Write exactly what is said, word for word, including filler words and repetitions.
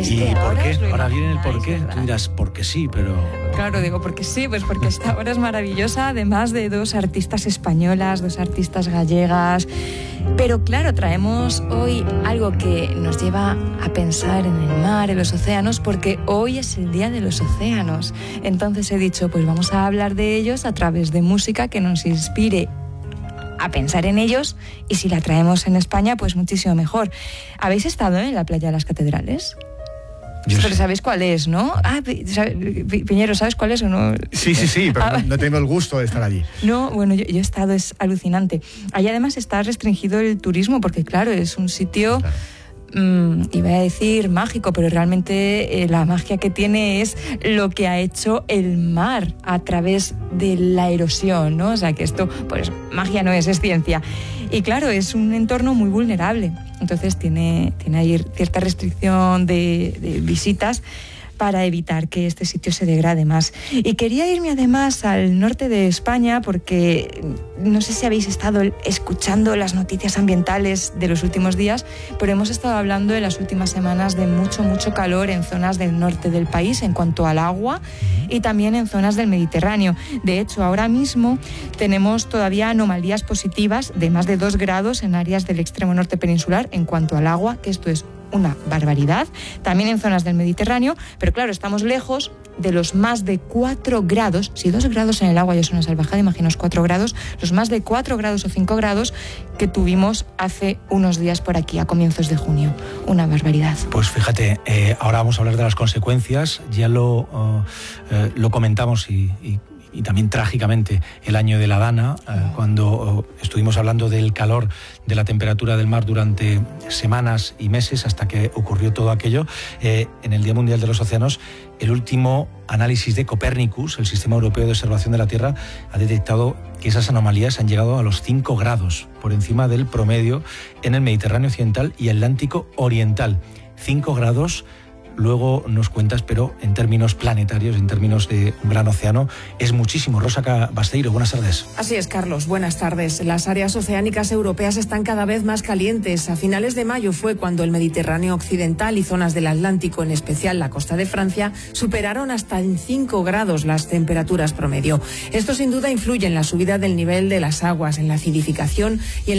Es ¿Y que por qué? ahora, Ahora viene el por qué. ¿verdad? Tú dirás, porque sí, pero... Claro, digo, porque sí, pues porque esta hora es maravillosa, además de dos artistas españolas, dos artistas gallegas. Pero claro, traemos hoy algo que nos lleva a pensar en el mar, en los océanos, porque hoy es el Día de los Océanos. Entonces he dicho, pues vamos a hablar de ellos a través de música que nos inspire a pensar en ellos, y si la traemos en España, pues muchísimo mejor. ¿Habéis estado en la playa de las Catedrales? Yo Pero sí. sabéis cuál es, ¿no? Ah, Piñero, ¿sabes cuál es o no? Sí, sí, sí, pero Ah, no, no tengo el gusto de estar allí. No, bueno, yo, yo he estado, es alucinante. Allí además está restringido el turismo porque, claro, es un sitio, Claro. mmm, iba a decir mágico, pero realmente eh, la magia que tiene es lo que ha hecho el mar a través de la erosión, ¿no? O sea, que esto, pues, magia no es, es ciencia. Y claro, es un entorno muy vulnerable. Entonces tiene, tiene ahí cierta restricción de, de visitas para evitar que este sitio se degrade más. Y quería irme además al norte de España porque no sé si habéis estado escuchando las noticias ambientales de los últimos días, pero hemos estado hablando en las últimas semanas de mucho, mucho calor en zonas del norte del país en cuanto al agua y también en zonas del Mediterráneo. De hecho, ahora mismo tenemos todavía anomalías positivas de más de dos grados en áreas del extremo norte peninsular en cuanto al agua, que esto es una barbaridad, también en zonas del Mediterráneo, pero claro, estamos lejos de los más de cuatro grados, si dos grados en el agua ya es una salvajada, imaginaos cuatro grados, los más de cuatro grados o cinco grados que tuvimos hace unos días por aquí, a comienzos de junio. Una barbaridad. Pues fíjate, eh, ahora vamos a hablar de las consecuencias, ya lo, uh, eh, lo comentamos y... y... y también trágicamente el año de la Dana, eh, cuando eh, estuvimos hablando del calor, de la temperatura del mar durante semanas y meses hasta que ocurrió todo aquello. Eh, en el Día Mundial de los Océanos, el último análisis de Copernicus, el Sistema Europeo de Observación de la Tierra, ha detectado que esas anomalías han llegado a los cinco grados, por encima del promedio en el Mediterráneo Occidental y Atlántico Oriental. cinco grados. Luego nos cuentas, pero en términos planetarios, en términos de un gran océano, es muchísimo. Rosa Basteiro, buenas tardes. Así es, Carlos, buenas tardes. Las áreas oceánicas europeas están cada vez más calientes. A finales de mayo fue cuando el Mediterráneo occidental y zonas del Atlántico, en especial la costa de Francia, superaron hasta en cinco grados las temperaturas promedio. Esto sin duda influye en la subida del nivel de las aguas, en la acidificación y en